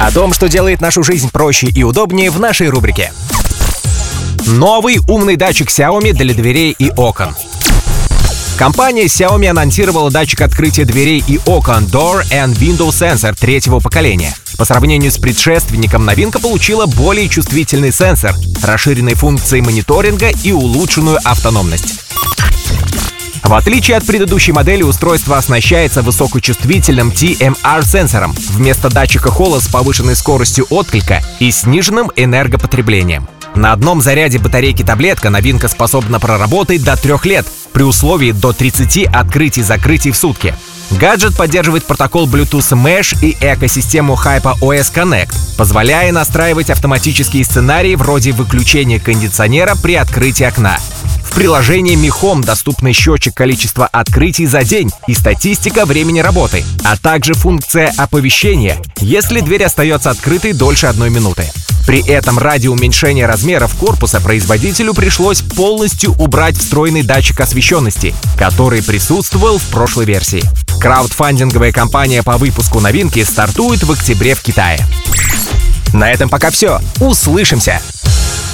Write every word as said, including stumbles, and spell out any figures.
О том, что делает нашу жизнь проще и удобнее, в нашей рубрике. Новый умный датчик Xiaomi для дверей и окон. Компания Xiaomi анонсировала датчик открытия дверей и окон Door and Window Sensor третьего поколения. По сравнению с предшественником, новинка получила более чувствительный сенсор, расширенные функции мониторинга и улучшенную автономность. В отличие от предыдущей модели, устройство оснащается высокочувствительным ти эм ар-сенсором вместо датчика холла с повышенной скоростью отклика и сниженным энергопотреблением. На одном заряде батарейки-таблетка новинка способна проработать до трех лет при условии до тридцати открытий-закрытий в сутки. Гаджет поддерживает протокол Bluetooth Mesh и экосистему HyperOS Connect, позволяя настраивать автоматические сценарии вроде выключения кондиционера при открытии окна. В приложении Mi Home доступны счетчик количества открытий за день и статистика времени работы, а также функция оповещения, если дверь остается открытой дольше одной минуты. При этом ради уменьшения размеров корпуса производителю пришлось полностью убрать встроенный датчик освещенности, который присутствовал в прошлой версии. Краудфандинговая кампания по выпуску новинки стартует в октябре в Китае. На этом пока все. Услышимся!